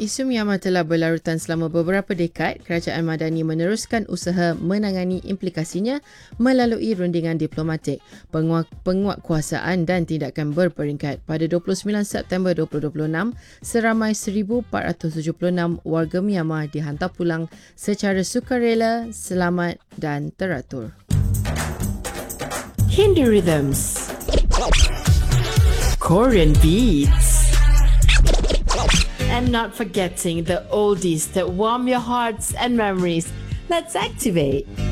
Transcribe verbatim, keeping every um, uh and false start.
Isu Myanmar telah berlarutan selama beberapa dekad. Kerajaan Madani meneruskan usaha menangani implikasinya melalui rundingan diplomatik, penguat, penguatkuasaan dan tindakan berperingkat. Pada dua puluh sembilan September dua ribu dua puluh enam, seramai seribu empat ratus tujuh puluh enam warga Myanmar dihantar pulang secara sukarela, selamat dan teratur. Hindi rhythms, Korean beats, and not forgetting the oldies that warm your hearts and memories. Let's activate.